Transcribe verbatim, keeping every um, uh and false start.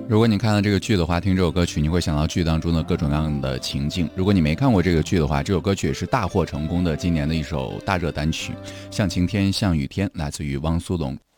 如果你看了这个剧的话，听这首歌曲，你会想到剧当中的各种各样的情境。如果你没看过这个剧的话，这首歌曲也是大获成功的今年的一首大热单曲，《像晴天像雨天》，来自于汪苏泷。